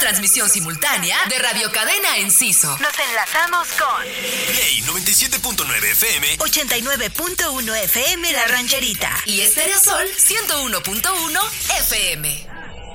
Transmisión simultánea de Radio Cadena Enciso. Nos enlazamos con Play 97.9 FM, 89.1 FM La Rancherita y Estéreo Sol 101.1 FM.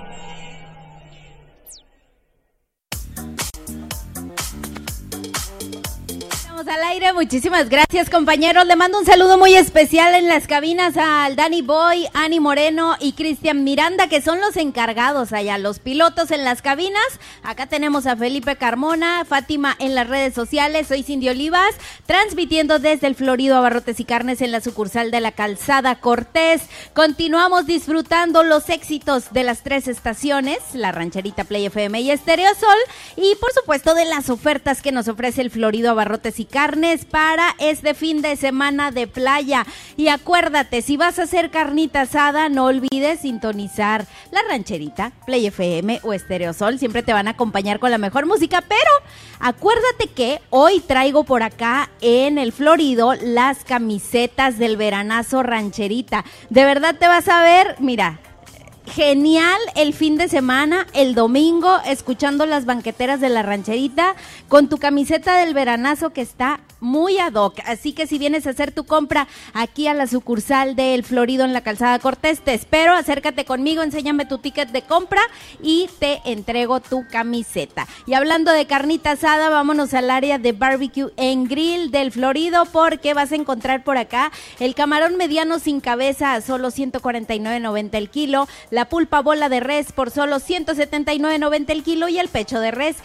Al aire, muchísimas gracias, compañeros. Le mando un saludo muy especial en las cabinas al Danny Boy, Ani Moreno y Cristian Miranda, que son los encargados allá, los pilotos en las cabinas. Acá tenemos a Felipe Carmona, Fátima en las redes sociales. Soy Cindy Olivas, transmitiendo desde el Florido Abarrotes y Carnes en la sucursal de la Calzada Cortés. Continuamos disfrutando los éxitos de las 3 estaciones, La Rancherita, Play FM y Estéreo Sol, y por supuesto de las ofertas que nos ofrece el Florido Abarrotes y Carnes para este fin de semana de playa. Y acuérdate, si vas a hacer carnita asada, no olvides sintonizar La Rancherita, Play FM o Estéreo Sol. Siempre te van a acompañar con la mejor música, pero acuérdate que hoy traigo por acá en el Florido las camisetas del veranazo Rancherita. De verdad te vas a ver, mira, genial el fin de semana, el domingo, escuchando las banqueteras de La Rancherita con tu camiseta del veranazo que está muy ad hoc. Así que si vienes a hacer tu compra aquí a la sucursal del Florido en la Calzada Cortés, te espero, acércate conmigo, enséñame tu ticket de compra y te entrego tu camiseta. Y hablando de carnita asada, vámonos al área de barbecue en grill del Florido, porque vas a encontrar por acá el camarón mediano sin cabeza a solo $149.90 el kilo, la pulpa bola de res por solo $179.90 el kilo y el pecho de res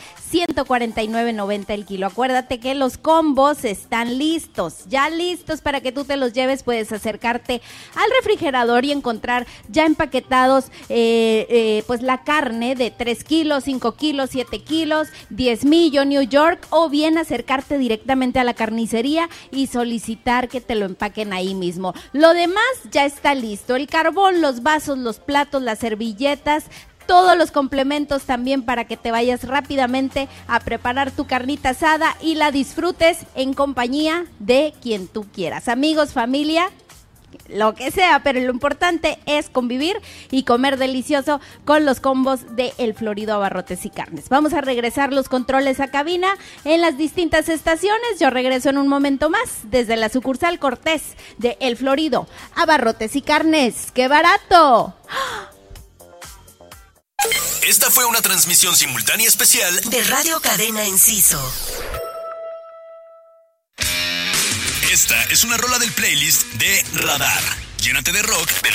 $149.90 el kilo. Acuérdate que los combos están listos, ya listos para que tú te los lleves. Puedes acercarte al refrigerador y encontrar ya empaquetados pues la carne de 3 kilos, 5 kilos, 7 kilos, 10 millo, New York, o bien acercarte directamente a la carnicería y solicitar que te lo empaquen ahí mismo. Lo demás ya está listo, el carbón, los vasos, los platos, las servilletas, todos los complementos también para que te vayas rápidamente a preparar tu carnita asada y la disfrutes en compañía de quien tú quieras, amigos, familia, lo que sea, pero lo importante es convivir y comer delicioso con los combos de El Florido Abarrotes y Carnes. Vamos a regresar los controles a cabina en las distintas estaciones. Yo regreso en un momento más desde la sucursal Cortés de El Florido Abarrotes y Carnes. ¡Qué barato! Esta fue una transmisión simultánea especial de Radio Cadena Enciso. Esta es una rola del playlist de Radar. Llénate de rock del